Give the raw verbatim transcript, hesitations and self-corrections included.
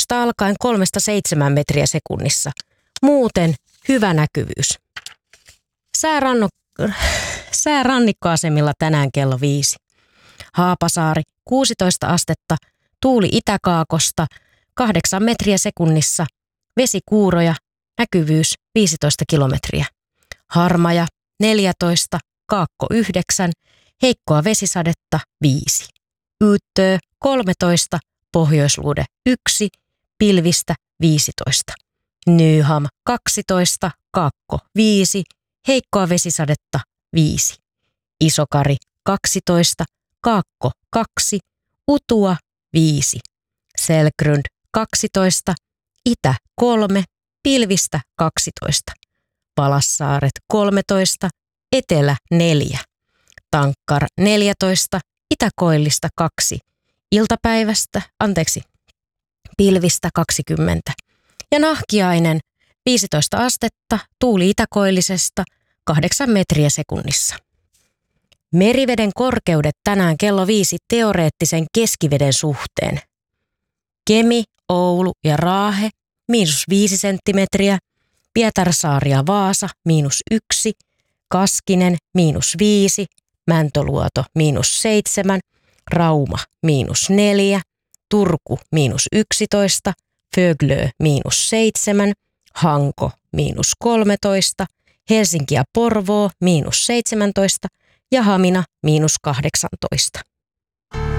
viisitoista alkaen kolmesta seitsemään metriä sekunnissa. Muuten hyvä näkyvyys. Sääranno, säärannikkoasemilla tänään kello viisi. Haapasaari kuusitoista astetta, tuuli itäkaakosta kahdeksan metriä sekunnissa, vesikuuroja, näkyvyys viisitoista kilometriä. Harmaja neljätoista, kaakko yhdeksän, heikkoa vesisadetta viisi. Yyttöö kolmetoista, pohjoisluude yksi, pilvistä viisitoista. Nyham kaksitoista, kaakko viisi, heikkoa vesisadetta viisi. Isokari kaksitoista, kaakko kaksi, utua viisi. Selkrund kaksitoista, itä kolme, pilvistä kaksitoista. Palassaaret kolmetoista, etelä neljä. Tankkar neljätoista, itäkoillista kaksi. Iltapäivästä, anteeksi, pilvistä kaksikymmentä. Ja Nahkiainen viisitoista astetta, tuuli itäkoillisesta kahdeksan metriä sekunnissa. Meriveden korkeudet tänään kello viisi teoreettisen keskiveden suhteen. Kemi, Oulu ja Raahe miinus viisi senttimetriä, Pietarsaari ja Vaasa miinus yksi, Kaskinen miinus viisi, Mäntöluoto miinus seitsemän, Rauma miinus neljä, Turku miinus yksitoista, Föglö miinus seitsemän, Hanko miinus kolmetoista, Helsinki ja Porvoo miinus seitsemäntoista ja Hamina miinus kahdeksantoista.